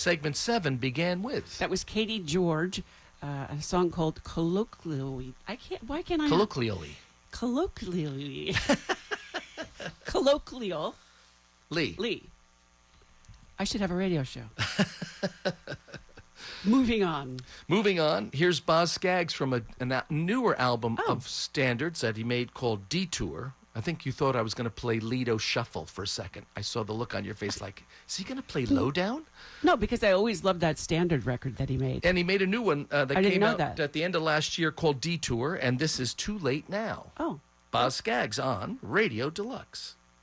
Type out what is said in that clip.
Segment 7 began with That was Katie George, a song called Colloquially. Why can't I? Colloquially. Colloquially. Colloquial. Lee. I should have a radio show. Moving on. Here's Boz Scaggs from a newer album of standards that he made called Detour. I think you thought I was going to play Lido Shuffle for a second. I saw the look on your face like, is he going to play Lowdown? No, because I always loved that standard record that he made. And he made a new one that I didn't came know out that. at the end of last year called Detour, and this is Too Late Now. Oh. Boz Scaggs on Radio Deluxe.